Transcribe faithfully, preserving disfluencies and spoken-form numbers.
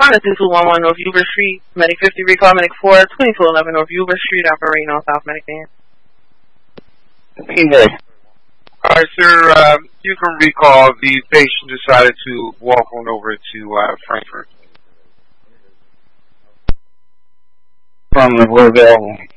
Responding to two one one North Uber Street, Medic fifty, recall Medic four, twenty-two eleven North Uber Street, operating on South Medic Van. Okay. Alright, sir, uh, you can recall the patient decided to walk on over to uh, Frankfurt. From the Louisville